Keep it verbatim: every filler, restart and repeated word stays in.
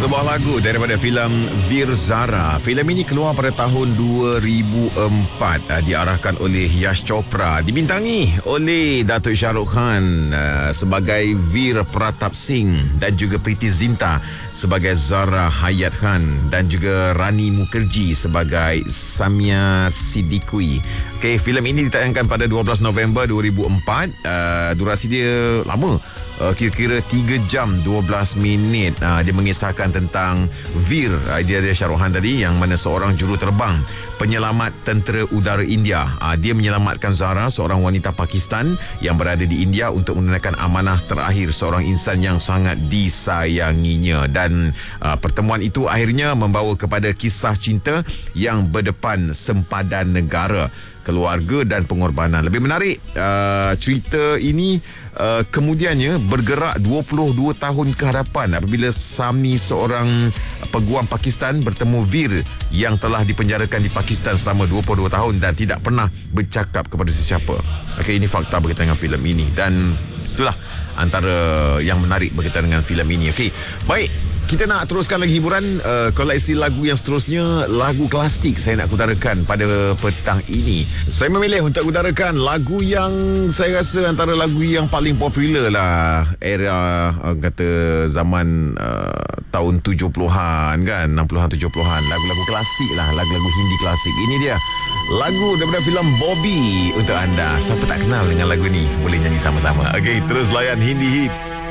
Sebuah lagu daripada filem Veer Zara. Filem ini keluar pada tahun dua ribu empat, uh, diarahkan oleh Yash Chopra, dibintangi oleh Datuk Shah Rukh Khan uh, sebagai Veer Pratap Singh dan juga Preity Zinta sebagai Zara Hayat Khan dan juga Rani Mukherjee sebagai Samia Siddiqui. Okey, filem ini ditayangkan pada dua belas November dua ribu empat. Uh, durasi dia lama, uh, kira-kira tiga jam dua belas minit. Uh, dia mengisahkan tentang Veer, idea dia Shah Rukh Khan tadi, yang mana seorang juruterbang penyelamat tentera udara India. Uh, dia menyelamatkan Zara, seorang wanita Pakistan yang berada di India, untuk menunaikan amanah terakhir seorang insan yang sangat disayanginya. Dan uh, pertemuan itu akhirnya membawa kepada kisah cinta yang berdepan sempadan negara, keluarga dan pengorbanan. Lebih menarik, uh, cerita ini uh, kemudiannya bergerak dua puluh dua tahun ke hadapan apabila Sami, seorang peguam Pakistan, bertemu Veer yang telah dipenjarakan di Pakistan selama dua puluh dua tahun dan tidak pernah bercakap kepada sesiapa. Okey, ini fakta berkaitan dengan filem ini, dan itulah antara yang menarik berkaitan dengan filem ini. Okey, baik, kita nak teruskan lagi hiburan. uh, Koleksi lagu yang seterusnya, lagu klasik saya nak utarakan pada petang ini. Saya memilih untuk utarakan lagu yang saya rasa antara lagu yang paling popular lah era, uh, kata zaman uh, tahun tujuh puluhan kan, enam puluhan tujuh puluhan. Lagu-lagu klasik lah, lagu-lagu Hindi klasik. Ini dia lagu daripada filem Bobby untuk anda. Siapa tak kenal dengan lagu ni? Boleh nyanyi sama-sama. Okey, terus layan Hindi Hits.